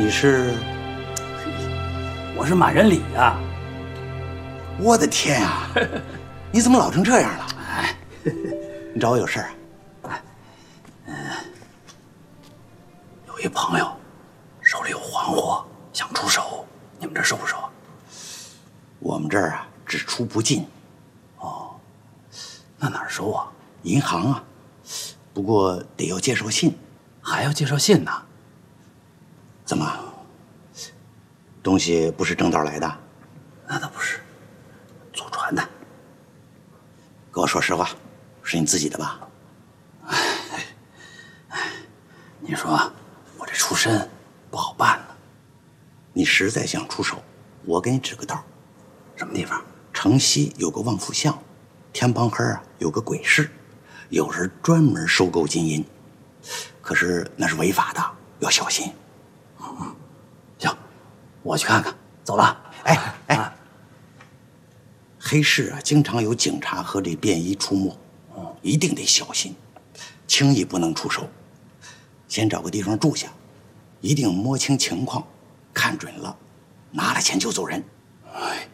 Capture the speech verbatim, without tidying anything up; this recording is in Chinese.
你是？ 我是满人里呀。 我的天呀！你怎么老成这样了？ 哎， 你找我有事儿啊？ 哎，嗯，有一朋友手里有黄货，想出手，你们这收不收？ 我们这儿啊，只出不进。 哦，那哪儿收啊？ 银行啊，不过得要介绍信。 还要介绍信呢？ 怎么？东西不是正道来的？ 那倒不是，祖传的。 跟我说实话，是你自己的吧？ 哎，哎，你说我这出身不好办呢。 你实在想出手，我给你指个道。 什么地方？ 城西有个望福巷，天帮黑啊有个鬼市，有人专门收购金银，可是那是违法的，要小心。 嗯，行，我去看看。走了。 哎哎。啊，黑市啊，经常有警察和这便衣出没，嗯，一定得小心，轻易不能出手。先找个地方住下，一定摸清情况，看准了，拿了钱就走人。 哎。